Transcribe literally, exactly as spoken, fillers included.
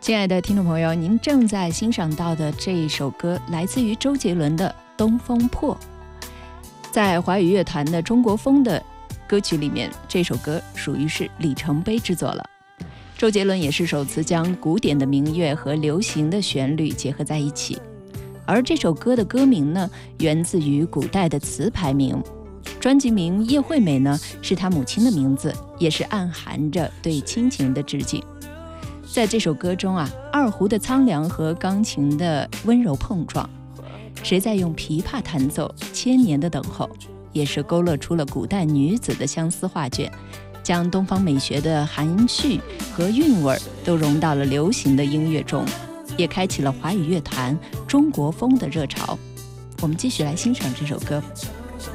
亲爱的听众朋友，您正在欣赏到的这一首歌来自于周杰伦的《东风破》。在华语乐坛的中国风的歌曲里面，这首歌属于是里程碑之作了。周杰伦也是首次将古典的民乐和流行的旋律结合在一起，而这首歌的歌名呢，源自于古代的词牌名。专辑名《叶惠美》呢，是他母亲的名字，也是暗含着对亲情的致敬。在这首歌中啊，二胡的苍凉和钢琴的温柔碰撞，谁在用琵琶弹奏千年的等候，也是勾勒出了古代女子的相思画卷，将东方美学的含蓄和韵味都融到了流行的音乐中，也开启了华语乐坛中国风的热潮。我们继续来欣赏这首歌。